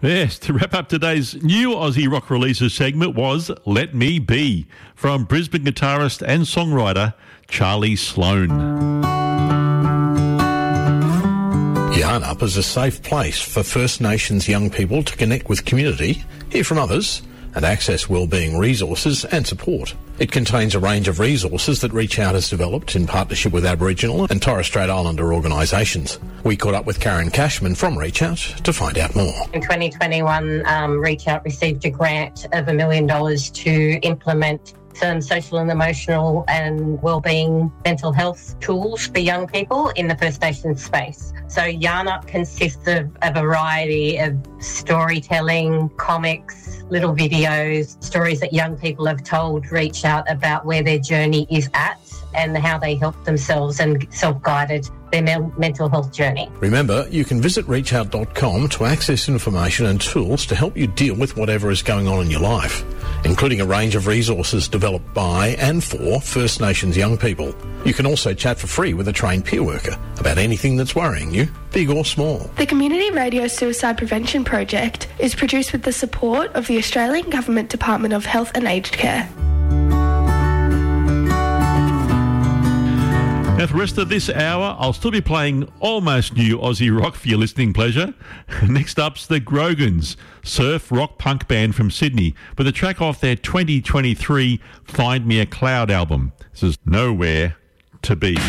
Yes, to wrap up today's new Aussie rock releases segment was Let Me Be from Brisbane guitarist and songwriter Charlie Sloan. Yarn Up is a safe place for First Nations young people to connect with community, hear from others, and access wellbeing resources and support. It contains a range of resources that Reach Out has developed in partnership with Aboriginal and Torres Strait Islander organisations. We caught up with Karen Cashman from Reach Out to find out more. In 2021, Reach Out received a grant of $1 million to implement some social and emotional and wellbeing mental health tools for young people in the First Nations space. So Yarn Up consists of a variety of storytelling, comics, little videos, stories that young people have told Reach Out about where their journey is at and how they help themselves and self-guided their mental health journey. Remember, you can visit reachout.com to access information and tools to help you deal with whatever is going on in your life, including a range of resources developed by and for First Nations young people. You can also chat for free with a trained peer worker about anything that's worrying you, big or small. The Community Radio Suicide Prevention Project is produced with the support of the Australian Government Department of Health and Aged Care. Now, for the rest of this hour, I'll still be playing almost new Aussie rock for your listening pleasure. Next up's the Grogans, surf rock punk band from Sydney, with a track off their 2023 Find Me a Cloud album. This is Nowhere to Be.